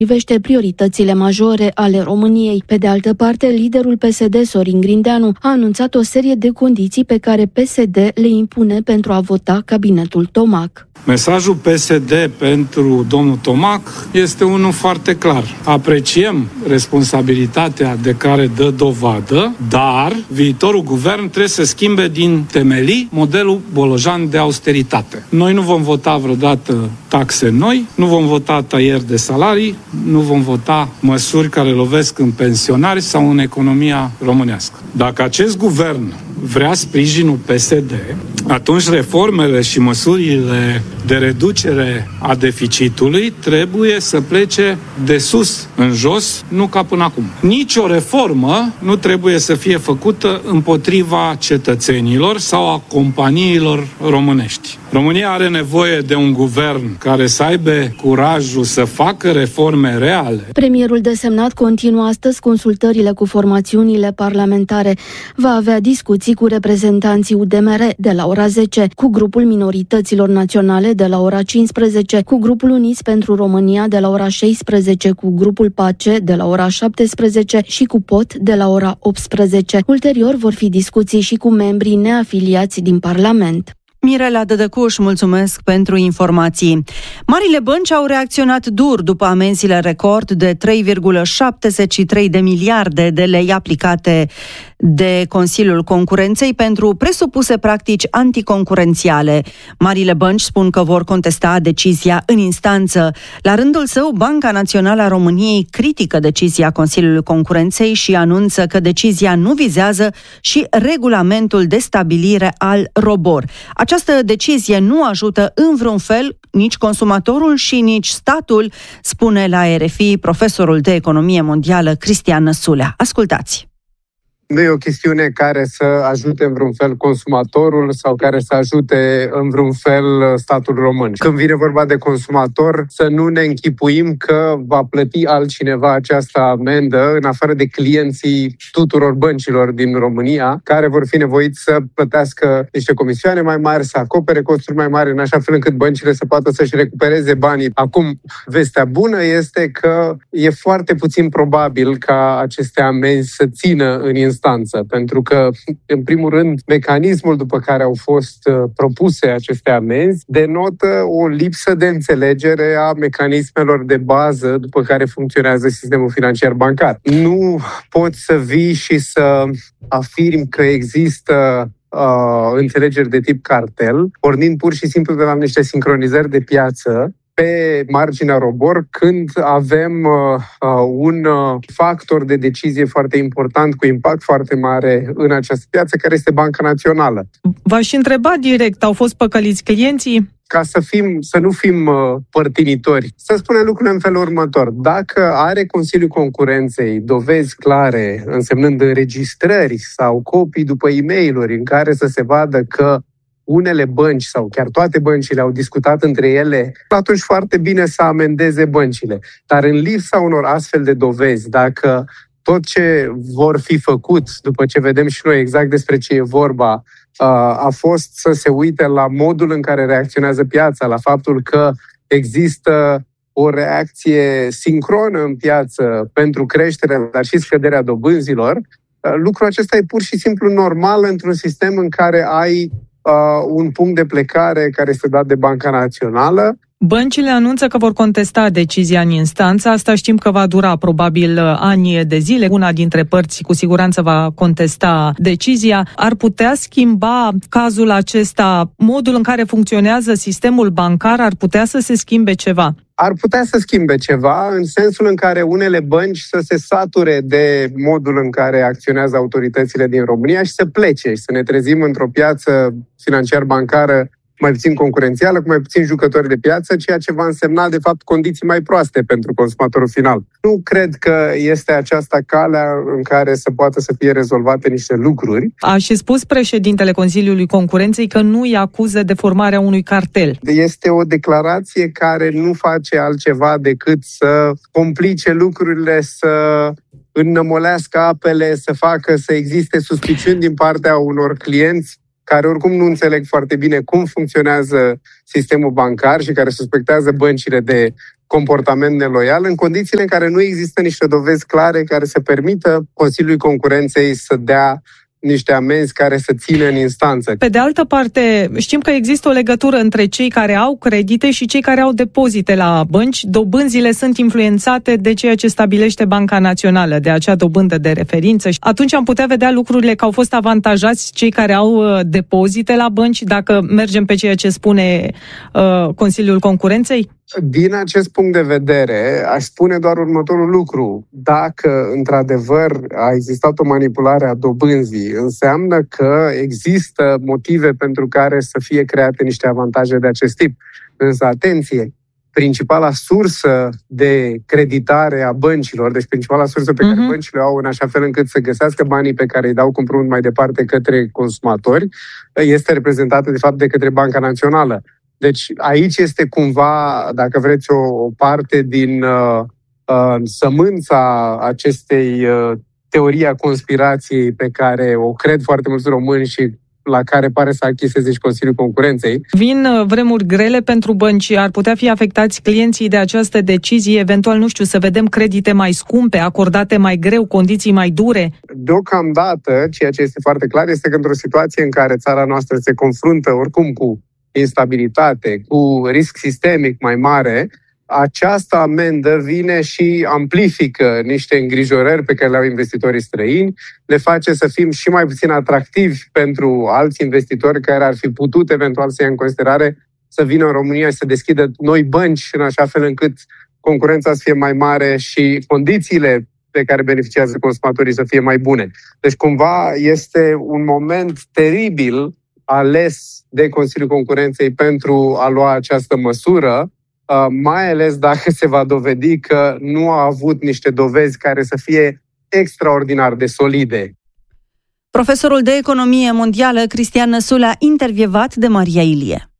privește prioritățile majore ale României. Pe de altă parte, liderul PSD, Sorin Grindeanu, a anunțat o serie de condiții pe care PSD le impune pentru a vota cabinetul Tomac. Mesajul PSD pentru domnul Tomac este unul foarte clar. Apreciem responsabilitatea de care dă dovadă, dar viitorul guvern trebuie să schimbe din temelii modelul bolojan de austeritate. Noi nu vom vota vreodată taxe noi, nu vom vota tăieri de salarii, nu vom vota măsuri care lovesc în pensionari sau în economia românească. Dacă acest guvern vrea sprijinul PSD, atunci reformele și măsurile de reducere a deficitului trebuie să plece de sus în jos, nu ca până acum. Nici o reformă nu trebuie să fie făcută împotriva cetățenilor sau a companiilor românești. România are nevoie de un guvern care să aibă curajul să facă reforme reale. Premierul desemnat continuă astăzi consultările cu formațiunile parlamentare. Va avea discuții cu reprezentanții UDMR de la ora 10, cu grupul minorităților naționale de la ora 15, cu grupul Uniți pentru România de la ora 16, cu grupul PACE de la ora 17 și cu POT de la ora 18. Ulterior vor fi discuții și cu membrii neafiliați din Parlament. Mirela Dădăcuș, mulțumesc pentru informații. Marile bănci au reacționat dur după amenziile record de 3,73 de miliarde de lei aplicate de Consiliul Concurenței pentru presupuse practici anticoncurențiale. Marile bănci spun că vor contesta decizia în instanță. La rândul său, Banca Națională a României critică decizia Consiliului Concurenței și anunță că decizia nu vizează și regulamentul de stabilire al ROBOR. Această decizie nu ajută în vreun fel nici consumatorul și nici statul, spune la RFI profesorul de economie mondială Cristian Năsulea. Ascultați! Nu e o chestiune care să ajute în vreun fel consumatorul sau care să ajute în vreun fel statul român. Când vine vorba de consumator, să nu ne închipuim că va plăti altcineva această amendă, în afară de clienții tuturor băncilor din România, care vor fi nevoiți să plătească niște comisioane mai mari, să acopere costuri mai mari, în așa fel încât băncile să poată să-și recupereze banii. Acum, vestea bună este că e foarte puțin probabil ca aceste amenzi să țină în instanță, pentru că, în primul rând, mecanismul după care au fost propuse aceste amenzi denotă o lipsă de înțelegere a mecanismelor de bază după care funcționează sistemul financiar bancar. Nu poți să vii și să afirmi că există înțelegeri de tip cartel, pornind pur și simplu de la niște sincronizări de piață pe marginea ROBOR, când avem un factor de decizie foarte important, cu impact foarte mare în această piață, care este Banca Națională. V-aș întreba direct, au fost păcăliți clienții? Ca să nu fim părtinitori, să spunem lucrurile în felul următor. Dacă are Consiliul Concurenței dovezi clare, însemnând înregistrări sau copii după e-mail-uri în care să se vadă că unele bănci sau chiar toate băncile au discutat între ele, atunci foarte bine să amendeze băncile. Dar în lipsa unor astfel de dovezi, dacă tot ce vor fi făcut, după ce vedem și noi exact despre ce e vorba, a fost să se uite la modul în care reacționează piața, la faptul că există o reacție sincronă în piață pentru creșterea, dar și scăderea dobânzilor, lucrul acesta e pur și simplu normal într-un sistem în care ai un punct de plecare care este dat de Banca Națională. Băncile anunță că vor contesta decizia în instanță. Asta știm că va dura probabil ani de zile. Una dintre părți cu siguranță va contesta decizia. Ar putea schimba cazul acesta, modul în care funcționează sistemul bancar, ar putea să se schimbe ceva? Ar putea să schimbe ceva, în sensul în care unele bănci să se sature de modul în care acționează autoritățile din România și să plece și să ne trezim într-o piață financiar-bancară mai puțin concurențială, cu mai puțin jucători de piață, ceea ce va însemna, de fapt, condiții mai proaste pentru consumatorul final. Nu cred că este aceasta calea în care să poată să fie rezolvate niște lucruri. A și spus președintele Consiliului Concurenței că nu îi acuză de formarea unui cartel. Este o declarație care nu face altceva decât să complice lucrurile, să înnămolească apele, să facă să existe suspiciuni din partea unor clienți care oricum nu înțeleg foarte bine cum funcționează sistemul bancar și care suspectează băncile de comportament neloial în condițiile în care nu există niște dovezi clare care să permită Consiliului Concurenței să dea niște amenzi care să țină în instanță. Pe de altă parte, știm că există o legătură între cei care au credite și cei care au depozite la bănci. Dobânzile sunt influențate de ceea ce stabilește Banca Națională, de acea dobândă de referință. Atunci am putea vedea lucrurile că au fost avantajați cei care au depozite la bănci, dacă mergem pe ceea ce spune Consiliul Concurenței? Din acest punct de vedere, aș spune doar următorul lucru. Dacă, într-adevăr, a existat o manipulare a dobânzii, înseamnă că există motive pentru care să fie create niște avantaje de acest tip. Însă, atenție, principala sursă de creditare a băncilor, deci principala sursă pe care băncile o au în așa fel încât să găsească banii pe care îi dau cu împrumut mai departe către consumatori, este reprezentată, de fapt, de către Banca Națională. Deci aici este cumva, dacă vreți, o parte din sămânța acestei teorii a conspirației pe care o cred foarte mulți români și la care pare să achiseze și Consiliul Concurenței. Vin vremuri grele pentru bănci, ar putea fi afectați clienții de această decizie, eventual, nu știu, să vedem credite mai scumpe, acordate mai greu, condiții mai dure? Deocamdată, ceea ce este foarte clar este că într-o situație în care țara noastră se confruntă oricum cu instabilitate, cu risc sistemic mai mare, această amendă vine și amplifică niște îngrijorări pe care le au investitorii străini, le face să fim și mai puțin atractivi pentru alți investitori care ar fi putut eventual să ia în considerare să vină în România și să deschidă noi bănci în așa fel încât concurența să fie mai mare și condițiile pe care beneficiază consumatorii să fie mai bune. Deci cumva este un moment teribil ales de Consiliul Concurenței pentru a lua această măsură, mai ales dacă se va dovedi că nu a avut niște dovezi care să fie extraordinar de solide. Profesorul de economie mondială Cristian Năsulea, intervievat de Maria Ilie.